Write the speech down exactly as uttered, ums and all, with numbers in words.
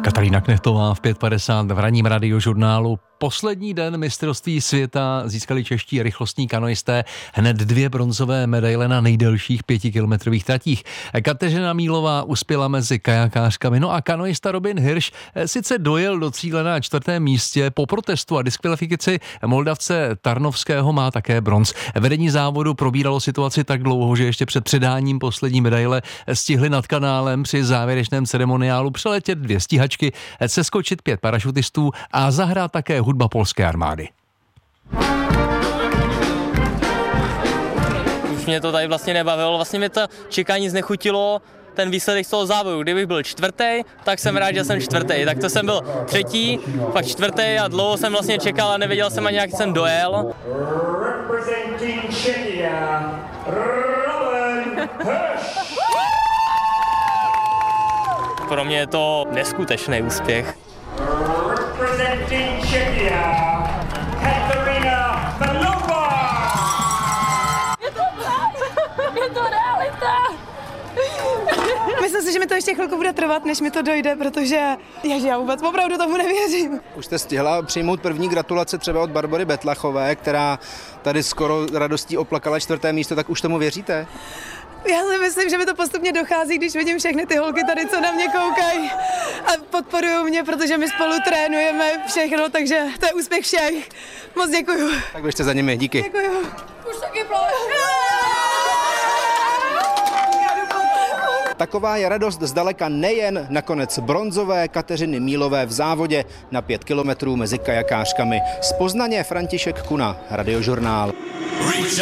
Katarína Knechtová v pět padesát v ranním radiožurnálu. Poslední den mistrovství světa získali čeští rychlostní kanoisté hned dvě bronzové medaile na nejdelších pětikilometrových tratích. Kateřina Mílová uspěla mezi kajakářkami, no a kanoista Robin Hirsch sice dojel do cíle na čtvrtém místě, po protestu a diskvalifikaci Moldavce Tarnovského má také bronz. Vedení závodu probíralo situaci tak dlouho, že ještě před předáním poslední medaile stihli nad kanálem při závěrečném ceremoniálu přeletět dvě stíhačky, seskočit pět parašutistů a zahrát také hudba polské armády. Už mě to tady vlastně nebavilo, vlastně mě to čekání znechutilo, ten výsledek z toho závodu. Kdybych byl čtvrtý, tak jsem rád, že jsem čtvrtý. Tak to jsem byl třetí, pak čtvrtý a dlouho jsem vlastně čekal a nevěděl jsem ani, jak jsem dojel. Pro mě je to neskutečný úspěch. Representing Czechia, Kateřina Mílová. Je to plán, je to realita. Myslím si, že mi to ještě chvilku bude trvat, než mi to dojde, protože ježi, já vůbec opravdu tomu nevěřím. Už jste stihla přijmout první gratulace třeba od Barbory Betlachové, která tady skoro radostí oplakala čtvrté místo, tak už tomu věříte? Já si myslím, že mi to postupně dochází, když vidím všechny ty holky tady, co na mě koukají a podporují mě, protože my spolu trénujeme všechno, takže to je úspěch všech. Moc děkuju. Tak běžte za nimi, díky. Děkuju. Už taky plán. Taková je radost zdaleka nejen nakonec bronzové Kateřiny Mílové v závodě na pět kilometrů mezi kajakářkami. Z Poznaně František Kuna, Radiožurnál.